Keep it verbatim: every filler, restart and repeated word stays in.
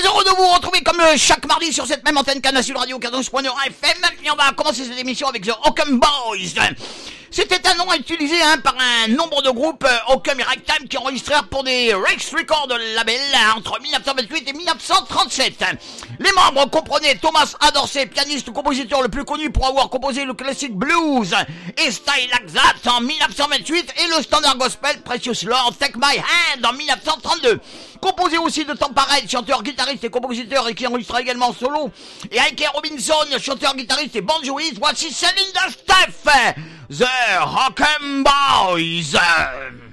heureux de vous retrouver comme chaque mardi sur cette même antenne Canal Sud Radio quatorze point neuf F M. Et on va commencer cette émission avec The Occam Boys. C'était un nom utilisé hein, par un nombre de groupes euh, Occam et Ragtime qui enregistrèrent pour des Rex Records label entre dix-neuf cent vingt-huit et dix-neuf cent trente-sept. Les membres comprenaient Thomas Dorsey, pianiste compositeur le plus connu pour avoir composé le classique blues et Style Like That en dix-neuf cent vingt-huit et le standard gospel Precious Lord Take My Hand en dix-neuf cent trente-deux. Composé aussi de temps pareil, chanteur, guitariste et compositeur et qui enregistra également solo. Et Ike Robinson, chanteur, guitariste et banjoiste. Voici Selling the Stuff, The Occam Boys.